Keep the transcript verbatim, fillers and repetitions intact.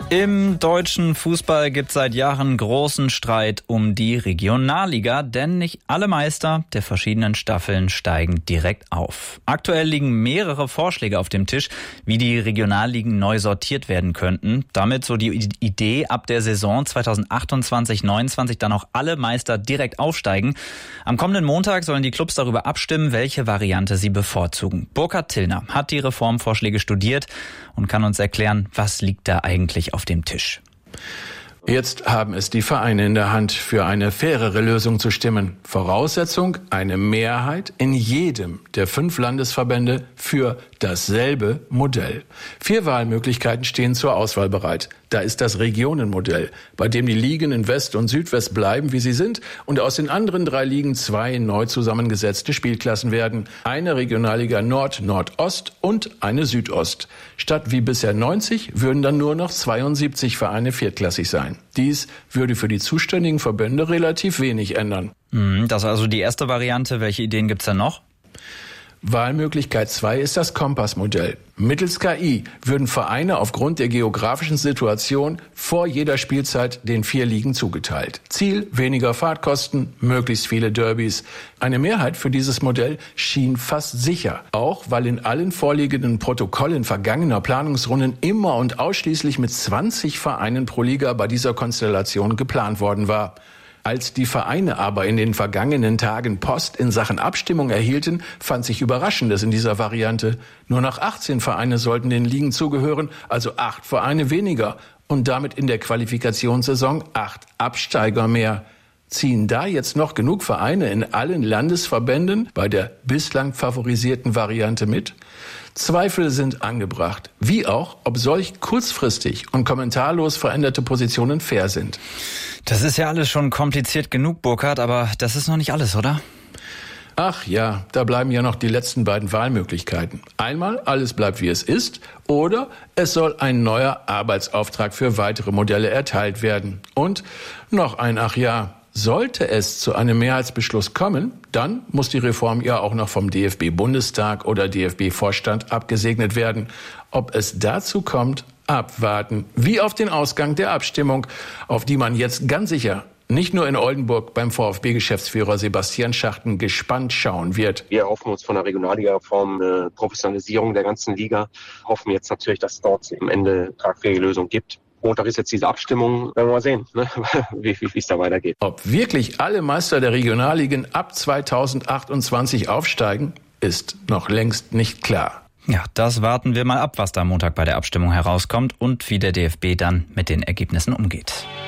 Im deutschen Fußball gibt es seit Jahren großen Streit um die Regionalliga, denn nicht alle Meister der verschiedenen Staffeln steigen direkt auf. Aktuell liegen mehrere Vorschläge auf dem Tisch, wie die Regionalligen neu sortiert werden könnten. Damit so die Idee, ab der Saison zweitausendachtundzwanzig neunundzwanzig dann auch alle Meister direkt aufsteigen. Am kommenden Montag sollen die Clubs darüber abstimmen, welche Variante sie bevorzugen. Burkhard Tillner hat die Reformvorschläge studiert und kann uns erklären, was liegt da eigentlich auf dem Tisch. Jetzt haben es die Vereine in der Hand, für eine fairere Lösung zu stimmen. Voraussetzung: eine Mehrheit in jedem der fünf Landesverbände für dasselbe Modell. Vier Wahlmöglichkeiten stehen zur Auswahl bereit. Da ist das Regionenmodell, bei dem die Ligen in West und Südwest bleiben, wie sie sind, und aus den anderen drei Ligen zwei neu zusammengesetzte Spielklassen werden. Eine Regionalliga Nord, Nordost und eine Südost. Statt wie bisher neunzig würden dann nur noch zweiundsiebzig Vereine viertklassig sein. Dies würde für die zuständigen Verbände relativ wenig ändern. Das ist also die erste Variante. Welche Ideen gibt's denn noch? Wahlmöglichkeit zwei ist das Kompassmodell. Mittels K I würden Vereine aufgrund der geografischen Situation vor jeder Spielzeit den vier Ligen zugeteilt. Ziel: weniger Fahrtkosten, möglichst viele Derbys. Eine Mehrheit für dieses Modell schien fast sicher, auch weil in allen vorliegenden Protokollen vergangener Planungsrunden immer und ausschließlich mit zwanzig Vereinen pro Liga bei dieser Konstellation geplant worden war. Als die Vereine aber in den vergangenen Tagen Post in Sachen Abstimmung erhielten, fand sich Überraschendes in dieser Variante. Nur noch achtzehn Vereine sollten den Ligen zugehören, also acht Vereine weniger und damit in der Qualifikationssaison acht Absteiger mehr. Ziehen da jetzt noch genug Vereine in allen Landesverbänden bei der bislang favorisierten Variante mit? Zweifel sind angebracht, wie auch, ob solch kurzfristig und kommentarlos veränderte Positionen fair sind. Das ist ja alles schon kompliziert genug, Burkhard, aber das ist noch nicht alles, oder? Ach ja, da bleiben ja noch die letzten beiden Wahlmöglichkeiten. Einmal, alles bleibt wie es ist, oder es soll ein neuer Arbeitsauftrag für weitere Modelle erteilt werden. Und noch ein Ach ja. Sollte es zu einem Mehrheitsbeschluss kommen, dann muss die Reform ja auch noch vom D F B-Bundestag oder D F B-Vorstand abgesegnet werden. Ob es dazu kommt, abwarten. Wie auf den Ausgang der Abstimmung, auf die man jetzt ganz sicher nicht nur in Oldenburg beim VfB-Geschäftsführer Sebastian Schachten gespannt schauen wird. Wir erhoffen uns von der Regionalliga-Reform eine Professionalisierung der ganzen Liga. Hoffen jetzt natürlich, dass es dort am Ende eine tragfähige Lösung gibt. Montag ist jetzt diese Abstimmung, werden wir mal sehen, ne? wie wie es da weitergeht. Ob wirklich alle Meister der Regionalligen ab zweitausendachtundzwanzig aufsteigen, ist noch längst nicht klar. Ja, das warten wir mal ab, was da am Montag bei der Abstimmung herauskommt und wie der D F B dann mit den Ergebnissen umgeht.